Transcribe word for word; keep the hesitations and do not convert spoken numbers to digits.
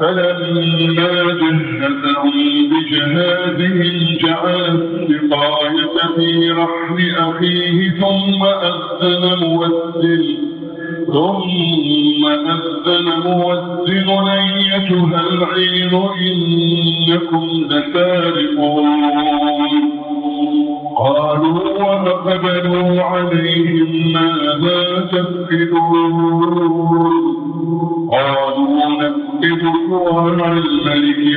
فلما جهزهم بجهازهم جعل السقاية في رحل أخيه ثم أذن مؤذن ثم أذن مؤذن أيتها العير إنكم لسارقون قالوا وأقبلوا عليهم ماذا تفقدون قالوا نفقد صواع الملك